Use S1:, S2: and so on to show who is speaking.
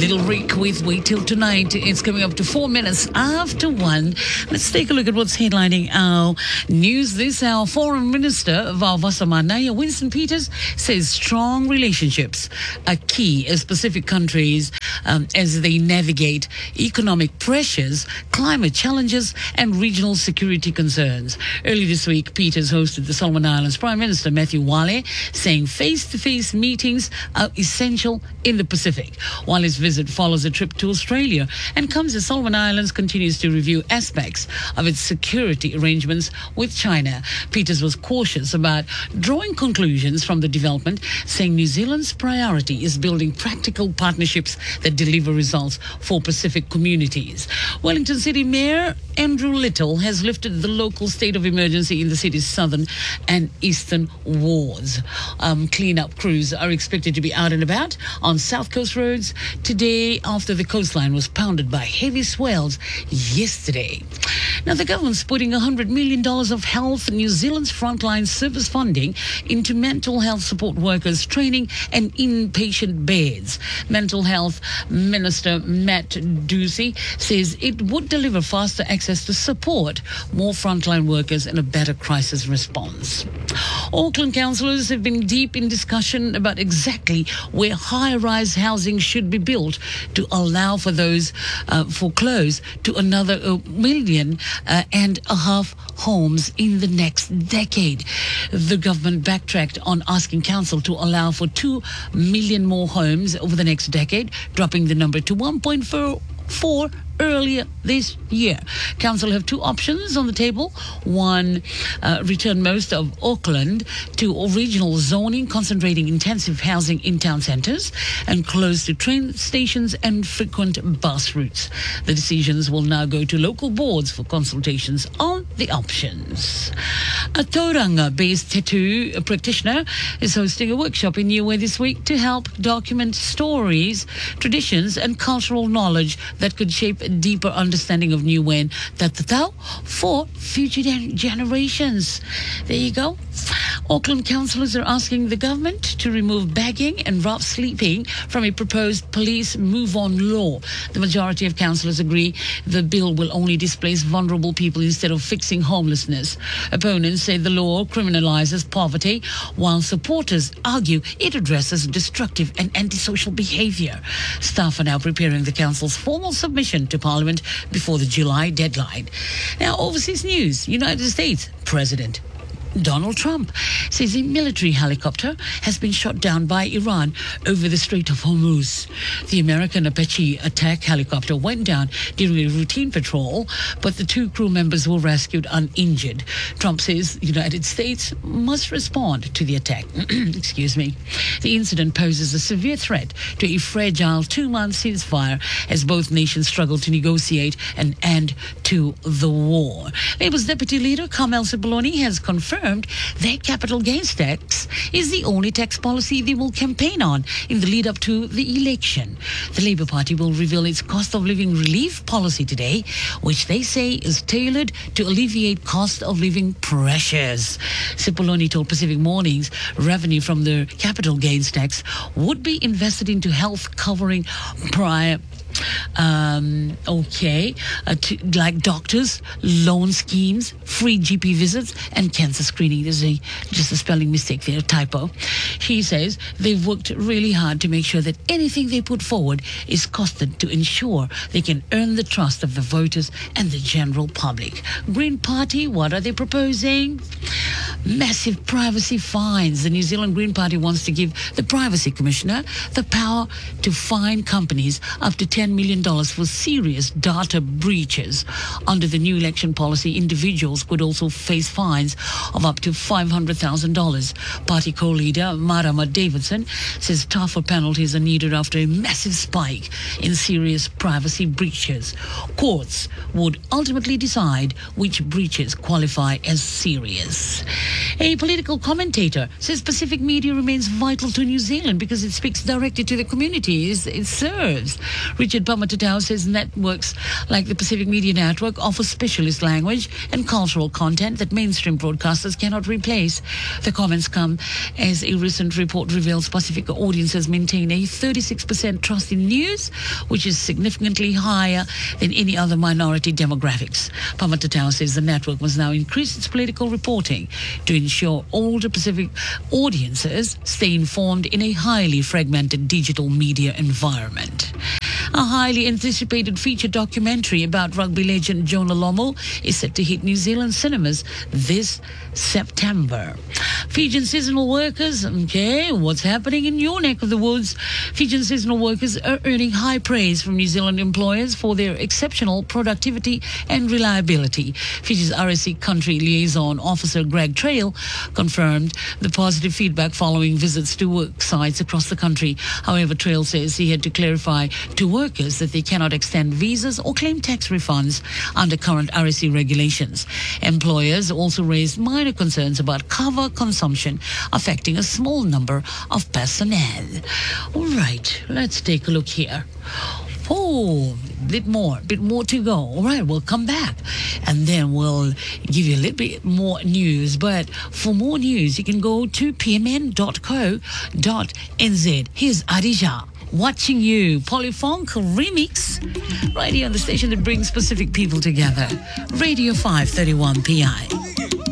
S1: Little Rick with Wait Till Tonight. It's coming up to 4 minutes after 1. Let's take a look at what's headlining our news this hour. Foreign Minister Valvasamanaya Winston Peters says strong relationships are key as Pacific countries as they navigate economic pressures, climate challenges and regional security concerns. Early this week, Peters hosted the Solomon Islands Prime Minister Matthew Wale, saying face-to-face meetings are essential in the Pacific. Wale's visit follows a trip to Australia and comes as Solomon Islands continues to review aspects of its security arrangements with China. Peters was cautious about drawing conclusions from the development, saying New Zealand's priority is building practical partnerships that deliver results for Pacific communities. Wellington City Mayor Andrew Little has lifted the local state of emergency in the city's southern and eastern wards. Clean-up crews are expected to be out and about on South Coast roads today after the coastline was pounded by heavy swells yesterday. Now, the government's putting $100 million of Health New Zealand's frontline service funding into mental health support workers training and inpatient beds. Mental Health Minister Matt Ducey says it would deliver faster access to support, more frontline workers and a better crisis response. Auckland councillors have been deep in discussion about exactly where high-rise housing should be built to allow for those foreclosed to another 1.5 million homes in the next decade. The government backtracked on asking council to allow for 2 million more homes over the next decade, dropping the number to 1.4 earlier this year. Council have two options on the table. One, return most of Auckland to regional zoning, concentrating intensive housing in town centres and close to train stations and frequent bus routes. The decisions will now go to local boards for consultations on the options. A Tauranga-based tattoo practitioner is hosting a workshop in Niue this week to help document stories, traditions and cultural knowledge that could shape a deeper understanding of Niue and Tatatau for future generations. There you go. Auckland councillors are asking the government to remove bagging and rough sleeping from a proposed police move-on law. The majority of councillors agree the bill will only displace vulnerable people instead of fixing homelessness. Opponents say the law criminalises poverty, while supporters argue it addresses destructive and antisocial behaviour. Staff are now preparing the council's formal submission to Parliament before the July deadline. Now, overseas news. United States President Donald Trump says a military helicopter has been shot down by Iran over the Strait of Hormuz. The American Apache attack helicopter went down during a routine patrol, but the two crew members were rescued uninjured. Trump says the United States must respond to the attack. Excuse me. The incident poses a severe threat to a fragile 2-month ceasefire as both nations struggle to negotiate an end to the war. Labour's deputy leader, Carmel Cipollone, has confirmed their capital gains tax is the only tax policy they will campaign on in the lead up to the election. The Labour Party will reveal its cost of living relief policy today, which they say is tailored to alleviate cost of living pressures. Cipollone told Pacific Mornings revenue from the capital gains tax would be invested into health covering like doctors, loan schemes, free GP visits, and cancer screening. There's just a spelling mistake there, a typo. She says they've worked really hard to make sure that anything they put forward is costed to ensure they can earn the trust of the voters and the general public. Green Party, what are they proposing? Massive privacy fines. The New Zealand Green Party wants to give the Privacy Commissioner the power to fine companies up to $10 million for serious data breaches. Under the new election policy, individuals could also face fines of up to $500,000. Party co-leader Marama Davidson says tougher penalties are needed after a massive spike in serious privacy breaches. Courts would ultimately decide which breaches qualify as serious. A political commentator says Pacific media remains vital to New Zealand because it speaks directly to the communities it serves. Richard Richard Pamatutau says networks like the Pacific Media Network offer specialist language and cultural content that mainstream broadcasters cannot replace. The comments come as a recent report reveals Pacific audiences maintain a 36% trust in news, which is significantly higher than any other minority demographics. Pamatutau says the network must now increase its political reporting to ensure older Pacific audiences stay informed in a highly fragmented digital media environment. A highly anticipated feature documentary about rugby legend Jonah Lomu is set to hit New Zealand cinemas this September. Fijian seasonal workers, okay, what's happening in your neck of the woods? Fijian seasonal workers are earning high praise from New Zealand employers for their exceptional productivity and reliability. Fiji's RSC Country Liaison Officer Greg Trail confirmed the positive feedback following visits to work sites across the country. However, Trail says he had to clarify to workers that they cannot extend visas or claim tax refunds under current RSC regulations. Employers also raised minor concerns about cover consumption affecting a small number of personnel. All right, let's take a look here. Oh, bit more to go. All right, we'll come back and then we'll give you a little bit more news. But for more news, you can go to pmn.co.nz. Here's Adija, Watching You, Polyfunk remix, right here on the station that brings Pacific people together. Radio 531 PI.